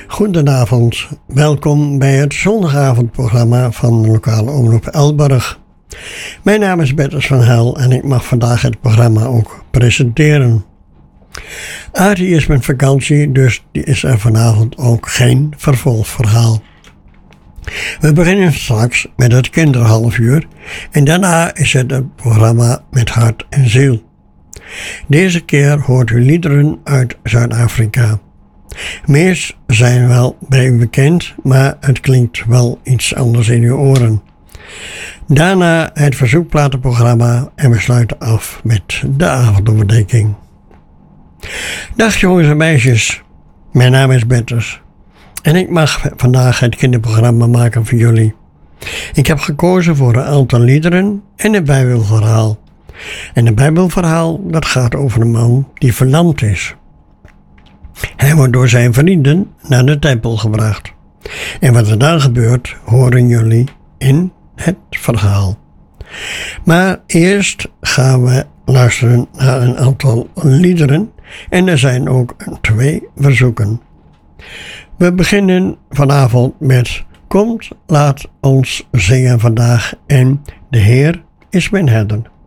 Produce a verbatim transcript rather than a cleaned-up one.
Goedenavond, welkom bij het zondagavondprogramma van de lokale omroep Elburg. Mijn naam is Bertus van Hel en ik mag vandaag het programma ook presenteren. Aartie is met vakantie, dus die is er vanavond ook geen vervolgverhaal. We beginnen straks met het kinderhalfuur en daarna is het het programma met hart en ziel. Deze keer hoort u liederen uit Zuid-Afrika. Meest zijn wel bij u bekend, maar het klinkt wel iets anders in uw oren. Daarna het verzoekplatenprogramma en we sluiten af met de avondoverdenking. Dag jongens en meisjes, mijn naam is Bertus en ik mag vandaag het kinderprogramma maken voor jullie. Ik heb gekozen voor een aantal liederen en een bijbelverhaal. En een bijbelverhaal dat gaat over een man die verlamd is. Hij wordt door zijn vrienden naar de tempel gebracht. En wat er dan gebeurt, horen jullie in het verhaal. Maar eerst gaan we luisteren naar een aantal liederen. En er zijn ook twee verzoeken. We beginnen vanavond met Komt, laat ons zingen vandaag en de Heer is mijn herder.